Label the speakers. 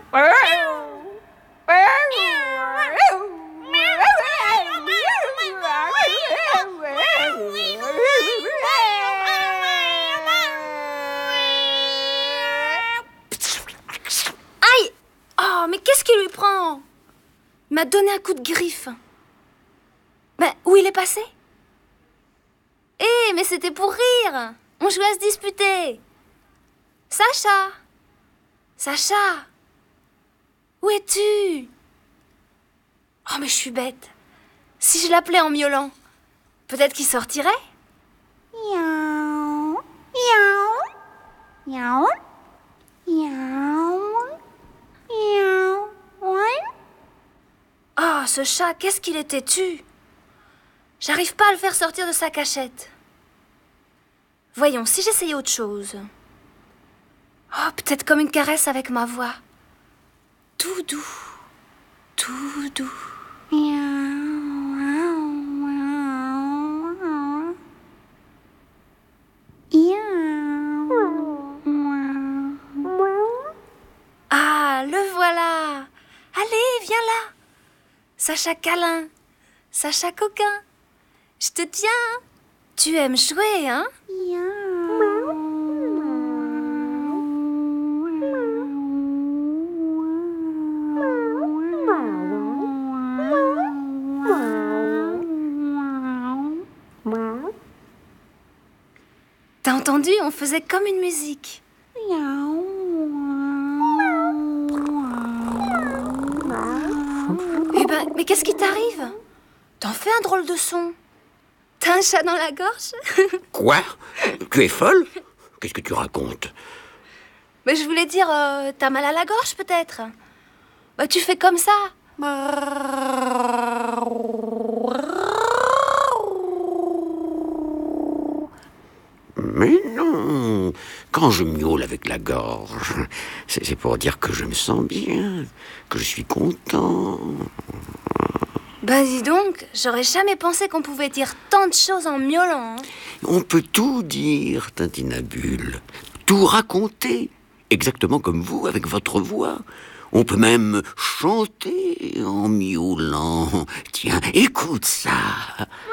Speaker 1: Aïe! Oh, mais qu'est-ce qui lui prend? Il m'a donné un coup de griffe. Ben, où il est passé? Mais c'était pour rire. On jouait à se disputer. Sacha! Sacha! Où es-tu? Oh, mais je suis bête. Si je l'appelais en miaulant, peut-être qu'il sortirait?
Speaker 2: Miaou, miaou, miaou, miaou, miaou, ouais.
Speaker 1: Oh, ce chat, qu'est-ce qu'il est têtu! J'arrive pas à le faire sortir de sa cachette. Voyons, si j'essayais autre chose. Oh, peut-être comme une caresse avec ma voix. Tout doux, tout doux. Ah, le voilà! Allez, viens là! Sacha câlin, Sacha coquin, je te tiens! Tu aimes jouer, hein? T'as entendu? On faisait comme une musique. Eh ben, mais qu'est-ce qui t'arrive? T'en fais un drôle de son. T'as un chat dans la gorge?
Speaker 3: Quoi? Tu es folle? Qu'est-ce que tu racontes?
Speaker 1: Mais je voulais dire, t'as mal à la gorge peut-être? Bah tu fais comme ça.
Speaker 3: Mais non, quand je miaule avec la gorge, c'est pour dire que je me sens bien, que je suis content.
Speaker 1: Ben dis donc, j'aurais jamais pensé qu'on pouvait dire tant de choses en miaulant. Hein.
Speaker 3: On peut tout dire, Tintinabule, tout raconter, exactement comme vous, avec votre voix. On peut même chanter en miaulant. Tiens, écoute ça.